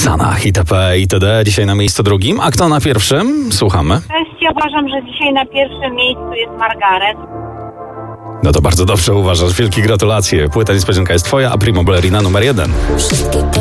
Sanach, itp. itd. Dzisiaj na miejscu drugim. A kto na pierwszym? Słuchamy. Cześć, ja uważam, że dzisiaj na pierwszym miejscu jest Margaret. No to bardzo dobrze uważasz. Wielkie gratulacje. Płyta niespodzianka jest twoja, a Primo Ballerina numer 1.